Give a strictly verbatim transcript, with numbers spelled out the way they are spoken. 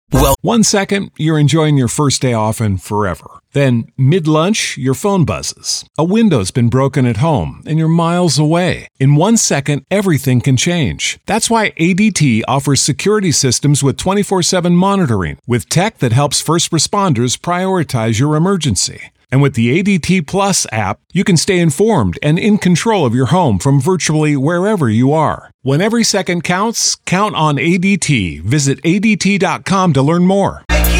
Well, One second, you're enjoying your first day off and forever. Then, mid-lunch, your phone buzzes. A window's been broken at home and you're miles away. In one second, everything can change. That's why A D T offers security systems with twenty-four seven monitoring, with tech that helps first responders prioritize your emergency. And with the A D T Plus app, you can stay informed and in control of your home from virtually wherever you are. When every second counts, count on A D T. Visit A D T dot com to learn more.